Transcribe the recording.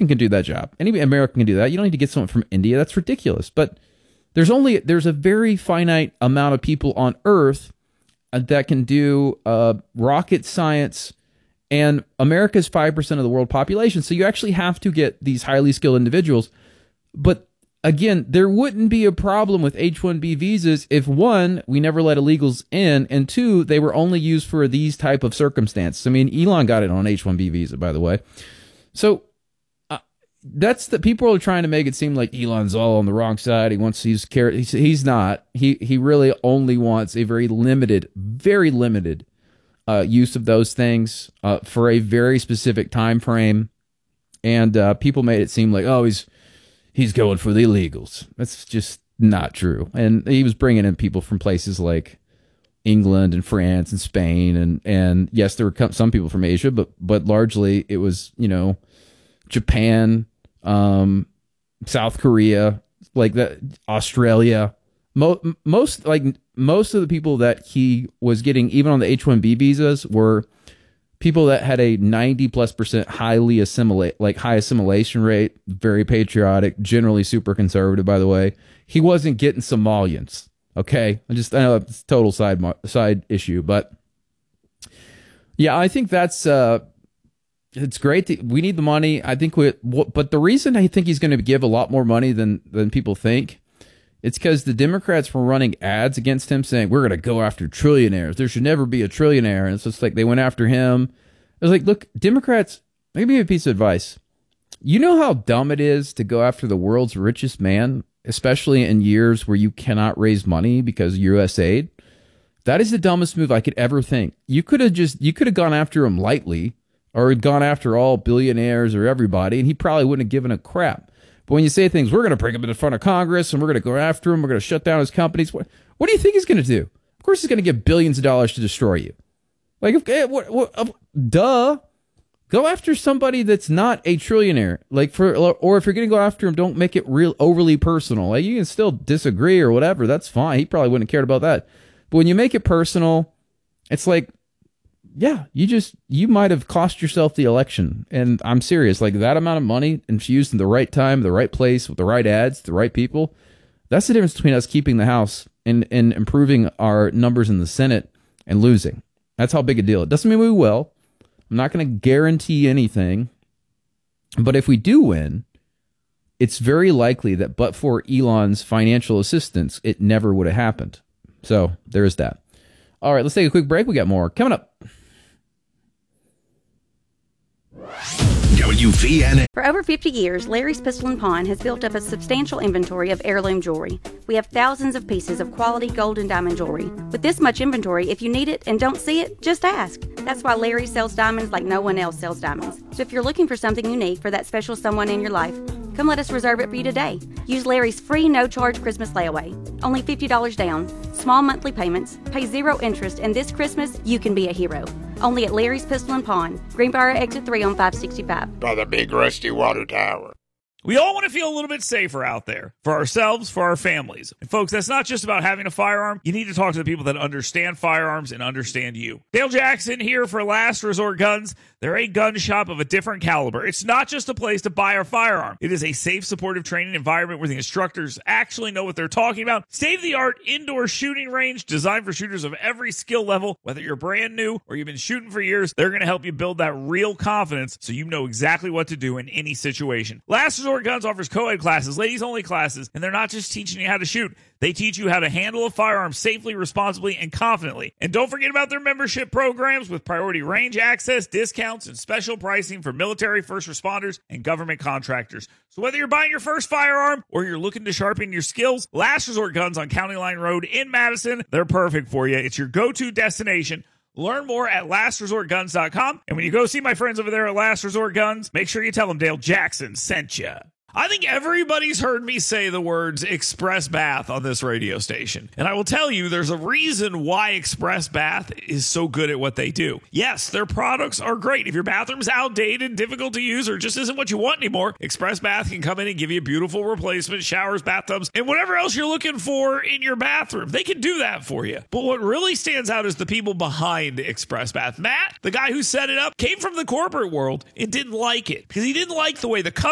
American can do that job. Any American can do that. You don't need to get someone from India. That's ridiculous. But there's a very finite amount of people on Earth that can do rocket science, and America's 5% of the world population. So you actually have to get these highly skilled individuals. But again, there wouldn't be a problem with H-1B visas if, one, we never let illegals in, and two, they were only used for these type of circumstances. I mean, Elon got it on an H-1B visa, by the way. So that's the people are trying to make it seem like Elon's all on the wrong side. He wants to use carrot. He's not. He really only wants a very limited use of those things for a very specific time frame. And people made it seem like, oh, he's going for the illegals. That's just not true. And he was bringing in people from places like England and France and Spain, and yes, there were some people from Asia, but largely it was, Japan, South Korea, like that, Australia. Most of the people that he was getting, even on the H-1B visas, were people that had a 90+% high assimilation rate, very patriotic, generally super conservative, by the way. He wasn't getting Somalians. Okay. I know it's a total side issue, but yeah, I think that's, it's great. We need the money. I think but the reason I think he's going to give a lot more money than people think, it's because the Democrats were running ads against him saying, we're going to go after trillionaires. There should never be a trillionaire. And so it's like they went after him. I was like, look, Democrats, let me give you a piece of advice. You know how dumb it is to go after the world's richest man, especially in years where you cannot raise money because of U.S. aid? That is the dumbest move I could ever think. You could have gone after him lightly, or gone after all billionaires or everybody, and he probably wouldn't have given a crap. But when you say things, we're going to bring him in front of Congress, and we're going to go after him, we're going to shut down his companies, what do you think he's going to do? Of course he's going to get billions of dollars to destroy you. Like, duh. Go after somebody that's not a trillionaire. Or if you're going to go after him, don't make it real overly personal. Like, you can still disagree or whatever. That's fine. He probably wouldn't have cared about that. But when you make it personal, it's like, yeah, you might have cost yourself the election. And I'm serious. Like, that amount of money infused in the right time, the right place, with the right ads, the right people, that's the difference between us keeping the House and improving our numbers in the Senate and losing. That's how big a deal. It doesn't mean we will. I'm not going to guarantee anything. But if we do win, it's very likely that but for Elon's financial assistance, it never would have happened. So there's that. All right, let's take a quick break. We got more coming up. WVNA. For over 50 years, Larry's Pistol & Pawn has built up a substantial inventory of heirloom jewelry. We have thousands of pieces of quality gold and diamond jewelry. With this much inventory, if you need it and don't see it, just ask. That's why Larry sells diamonds like no one else sells diamonds. So if you're looking for something unique for that special someone in your life, come let us reserve it for you today. Use Larry's free no-charge Christmas layaway. Only $50 down, small monthly payments, pay 0 interest, and this Christmas, you can be a hero. Only at Larry's Pistol & Pawn, Greenbrier Exit 3 on 565. By the big rusty water tower. We all want to feel a little bit safer out there for ourselves, for our families. And folks, that's not just about having a firearm. You need to talk to the people that understand firearms and understand you. Dale Jackson here for Last Resort Guns. They're a gun shop of a different caliber. It's not just a place to buy a firearm. It is a safe, supportive training environment where the instructors actually know what they're talking about. State-of-the-art indoor shooting range designed for shooters of every skill level. Whether you're brand new or you've been shooting for years, they're going to help you build that real confidence so you know exactly what to do in any situation. Last Resort Guns offers co-ed classes, ladies-only classes, and they're not just teaching you how to shoot. They teach you how to handle a firearm safely, responsibly, and confidently. And don't forget about their membership programs with priority range access, discounts, and special pricing for military, first responders, and government contractors. So whether you're buying your first firearm or you're looking to sharpen your skills, Last Resort Guns on County Line Road in Madison, they're perfect for you. It's your go-to destination. Learn more at lastresortguns.com. And when you go see my friends over there at Last Resort Guns, make sure you tell them Dale Jackson sent you. I think everybody's heard me say the words Express Bath on this radio station. And I will tell you, there's a reason why Express Bath is so good at what they do. Yes, their products are great. If your bathroom's outdated, difficult to use, or just isn't what you want anymore, Express Bath can come in and give you a beautiful replacement, showers, bathtubs, and whatever else you're looking for in your bathroom. They can do that for you. But what really stands out is the people behind Express Bath. Matt, the guy who set it up, came from the corporate world and didn't like it because he didn't like the way the